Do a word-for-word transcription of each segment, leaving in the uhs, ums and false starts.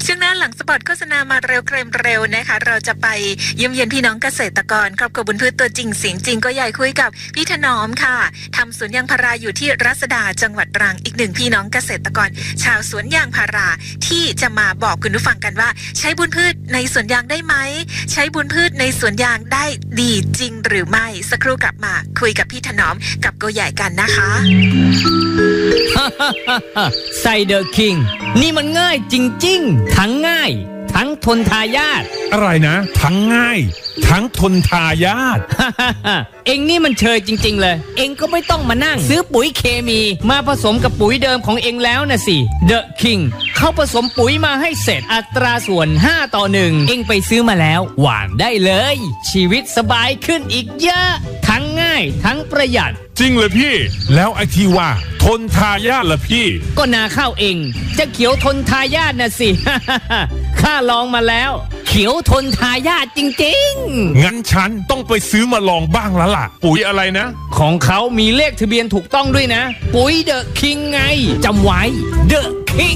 ช่วงหน้าหลังสปอตโฆษณามาเร็วเกรมเร็วนะคะเราจะไปเยี่ยมเยียนพี่น้องเกษตรกรครอบครัวบุญพืชตัวจริงเสียงจริงก็ใหญ่คุยกับพี่ถนอมค่ะทำสวนยางพาราอยู่ที่รัศดาจังหวัดตรังอีกหนึ่งพี่น้องเกษตรกรชาวสวนยางพาราที่จะมาบอกคุณผู้ฟังกันว่าใช้บุญพืชในสวนยางได้ไหมใช้บุญพืชในสวนยางได้ดีจริงหรือไม่สักครู่กลับมาคุยกับพี่ถนอมกับโกใหญ่กันนะคะไซเดอร์คิงนี่มันง่ายจริงๆทั้งง่ายทั้งทนทายาทอะไรนะทั้งง่ายทั้งทนทายาทเอ็งนี่มันเชยจริงๆเลยเอ็งก็ไม่ต้องมานั่งซื้อปุ๋ยเคมีมาผสมกับปุ๋ยเดิมของเอ็งแล้วนะสิเดอะคิงเขาผสมปุ๋ยมาให้เสร็จอัตราส่วนห้าต่อหนึ่งเอ็งไปซื้อมาแล้วหว่านได้เลยชีวิตสบายขึ้นอีกเยอะทั้งง่ายทั้งประหยัดจริงเลยพี่แล้วไอ้ที่ว่าทนทายาทล่ะพี่ก็นาข้าวเองจะเขียวทนทายาทนะสิ ข้าลองมาแล้วเขียวทนทายาทจริงๆงั้นฉันต้องไปซื้อมาลองบ้างแล้วล่ะปุ๋ยอะไรนะของเขามีเลขทะเบียนถูกต้องด้วยนะปุ๋ยเดอะคิงไงจำไว้เดอะคิง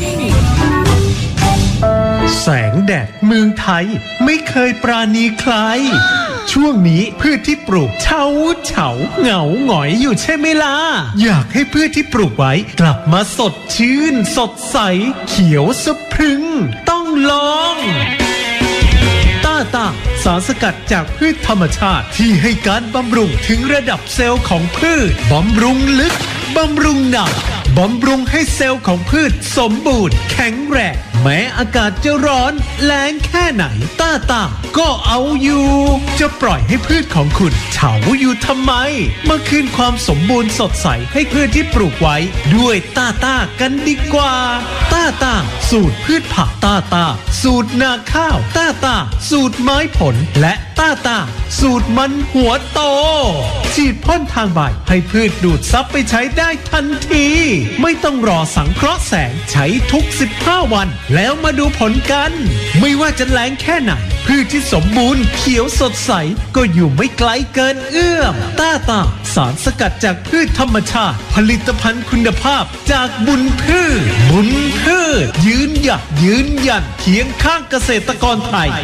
แสงแดดเมืองไทยไม่เคยปราณีใครช่วงนี้พืชที่ปลูกเฉาเฉาเหงาหงอยอยู่ใช่ไหมล่ะอยากให้พืชที่ปลูกไว้กลับมาสดชื่นสดใสเขียวสะพรึงต้องลองต้าต้าสารสกัดจากพืชธรรมชาติที่ให้การบำรุงถึงระดับเซลล์ของพืชบำรุงลึกบำรุงหนักบำรุงให้เซลล์ของพืชสมบูรณ์แข็งแรงแม้อากาศจะร้อนแล้งแค่ไหนต้าต้าก็เอาอยู่จะปล่อยให้พืชของคุณเฉาอยู่ทำไมมาคืนความสมบูรณ์สดใสให้พืชที่ปลูกไว้ด้วยต้าต้ากันดีกว่าต้าต้าสูตรพืชผักต้าต้าสูตรนาข้าวต้าต้าสูตรไม้ผลและต้าต้าสูตรมันหัวโตฉีดพ่นทางใบให้พืชดูดซับไปใช้ได้ทันทีไม่ต้องรอสังเคราะห์แสงใช้ทุกสิบห้าวันแล้วมาดูผลกันไม่ว่าจะแล้งแค่ไหนพืชที่สมบูรณ์เขียวสดใสก็อยู่ไม่ไกลเกินเอื้อมต้าต้าสารสกัดจากพืชธรรมชาติผลิตภัณฑ์คุณภาพจากบุญพืชบุญพืชยืนหยัดยืนยันเคียงข้างเกษตรกรไทย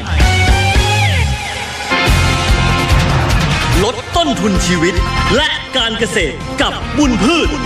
ลดต้นทุนชีวิตและการเกษตรกับบุญพืช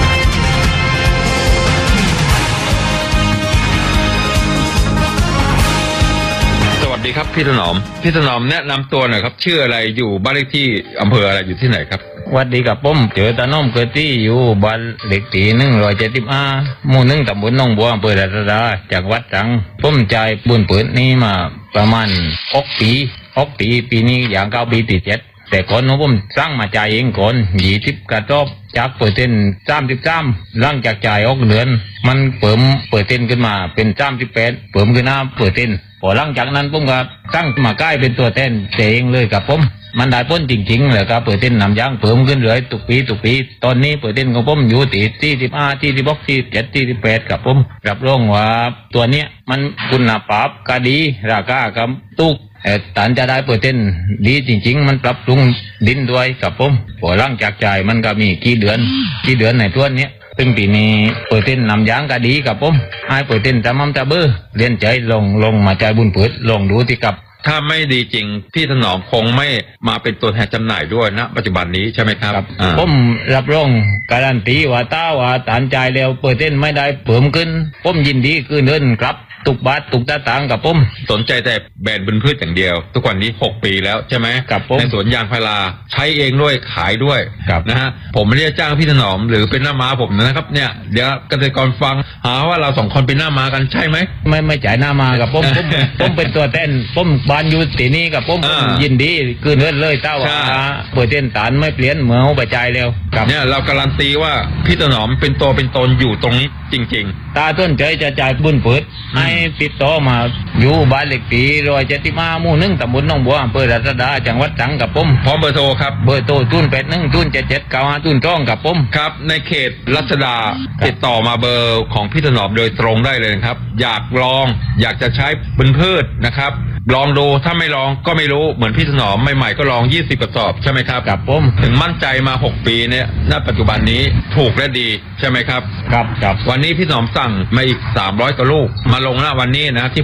สวัสดีครับพี่ถนอมพี่ถนอมแนะนำตัวหน่อยครับชื่ออะไรอยู่บ้านเลขที่อำเภออะไรอยู่ที่ไหนครับสวัสดีครับผมเจอตาน้อมเกิดที่อยู่บ้านเลขที่หนึ่งร้อยเจ็ดสิบห้าหมู่หนึ่งตำบลหนองบัวอำเภอราษฎาจากวัดตรังผมจ่ายบุญเปิดนี้มาประมาณหกปีหกปีปีนี้อย่างเก้าปีที่เจ็ดแต่ก่อนน้องผมสร้างมาจ่ายเองก่อนยี่สิบกระสอบจากเปิดเต้นสามสิบสามหลังจากจ่ายออกเดือนมันเปิ่มเปิดเต้นขึ้นมาเป็นสามสิบแปดเปิ่มขึ้นหน้าเปิดเต้นพอหลังจากนั้นผมก็สร้างมาใกล้เป็นตัวเต้นเองเลยกับผมมันได้พ้นจริงๆเลยครับเปิดเต้นนำยางเพิ่มขึ้นเรื่อยทุกปีทุกปีตอนนี้เปิดเต้นของผมอยู่ที่ที่สิบห้าที่สิบหกที่เจ็ดที่สิบแปดกับผมรับรองว่าตัวเนี้ยมันคุณภาพก็ดีราคาก็ถูกแต่ฐานจะได้เปิดเต้นดีจริงๆมันปรับปรุงดินด้วยกับผมพอหลังจากจ่ายมันก็มีกี่เดือนกี่เดือนในตัวเนี้ยซึ่งปีนี้เปิดเต้นนำยางก็ดีกับผมให้เปิดเต้นตามมั่มตาเบอร์เรียนใจลงลงมาใจบุญเปิดลงดูที่กับถ้าไม่ดีจริงพี่ถนอมคงไม่มาเป็นตัวแทนจำหน่ายด้วยนะปัจจุบันนี้ใช่ไหมครับผมรับรองการันตีว่าต้าว่าฐานจ่ายแล้วเปิดเต้นไม่ได้เพิ่มขึ้นผมยินดีคืนเงินครับตุกบาทตุกตาต่างกับผมสนใจแต่แบรนด์บุญพืชอย่างเดียวทุกวันนี้หกปีแล้วใช่ไหมกับผมในสวนยางพาราใช้เองด้วยขายด้วยนะฮะผมไม่ได้จ้างพี่ถนอมหรือเป็นหน้าม้าผมนะครับเนี่ยเดี๋ยวเกษตรกรฟังหาว่าเราสองคนเป็นหน้าม้ากันใช่ไหมไม่ไม่จ่ายหน้าม้ากับผมผมผมเป็นตัวเต้นผมบานอยู่ตีนี้กับผมยินดีคืนเงินเลยเต้าว่าเปิดเต้นฐานไม่เปลี่ยนเหมือนเอาไปจ่ายแล้วเนี่ยเราการันตีว่าพี่ถนอมเป็นตัวเป็นตนอยู่ตรงนี้จริงๆตาต้นใจจะจ่ายบุญเปิดให้ติดต่อมาอยู่บ้านเลขที่ร้อยเจ็ดสิบห้าหมู่หนึ่งตำบลหนองบัวอำเภอราษฎาจังหวัดตรังกับผมพร้อมเบอร์โทรครับเบอร์โทรศูนย์แปดหนึ่งศูนย์เจ็ดเจ็ดเก้าห้าศูนย์สองกับผมครับในเขตรัชดาติดต่อมาเบอร์ของพี่ถนอมโดยตรงได้เลยครับอยากลองอยากจะใช้บุญพืชนะครับลองดูถ้าไม่ลองก็ไม่รู้เหมือนพี่ถนอมใหม่ๆก็ลองยี่สิบกระสอบใช่ไหมครับกับผมถึงมั่นใจมาหกปีเนี่ยณปัจจุบันนี้ถูกและดีใช่ไหมครับครับครับวันนี้พี่ถนอมสั่งมาอีกสามร้อยกว่าลูกมาลงณวันนี้นะที่